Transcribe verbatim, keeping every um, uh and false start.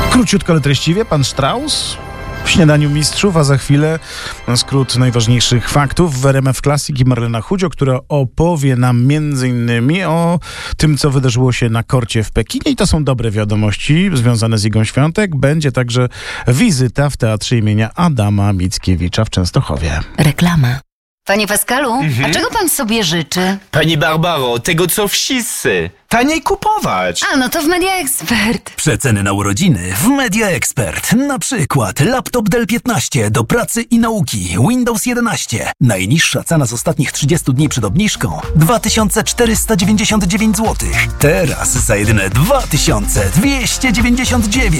Króciutko, ale treściwie, pan Strauss w Śniadaniu Mistrzów, a za chwilę skrót najważniejszych faktów w R M F Classic i Marlena Chudzio, która opowie nam między innymi o tym, co wydarzyło się na korcie w Pekinie, i to są dobre wiadomości związane z Igą Świątek. Będzie także wizyta w Teatrze imienia Adama Mickiewicza w Częstochowie. Reklama. Panie Pascalu, Mhm. a czego pan sobie życzy? Pani Barbaro, tego co wszyscy. Taniej kupować. A, no to w Media Expert. Przeceny na urodziny w Media Expert. Na przykład laptop Dell piętnaście do pracy i nauki, Windows jedenaście. Najniższa cena z ostatnich trzydziestu dni przed obniżką dwa tysiące czterysta dziewięćdziesiąt dziewięć złotych. Teraz za jedyne dwa tysiące dwieście dziewięćdziesiąt dziewięć.